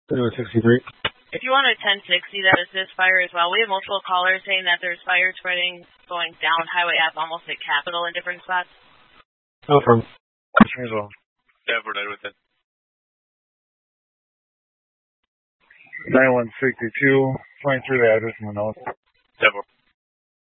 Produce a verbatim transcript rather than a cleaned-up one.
thirty-one sixty-three. If you want a ten sixty that assists fire as well, we have multiple callers saying that there's fire spreading going down Highway F almost at Capitol in different spots. No problem. as well. Yeah, we're right with it. nine one sixty-two, twenty-three the address in the notes. Yeah,